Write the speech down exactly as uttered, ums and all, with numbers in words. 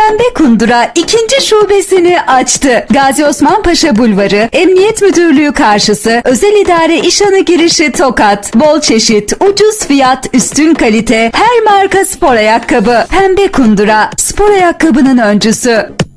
Pembe Kundura ikinci şubesini açtı. Gazi Osman Paşa Bulvarı, Emniyet Müdürlüğü karşısı, Özel İdare İşhanı girişi Tokat. Bol çeşit, ucuz fiyat, üstün kalite, her marka spor ayakkabı. Pembe Kundura, spor ayakkabının öncüsü.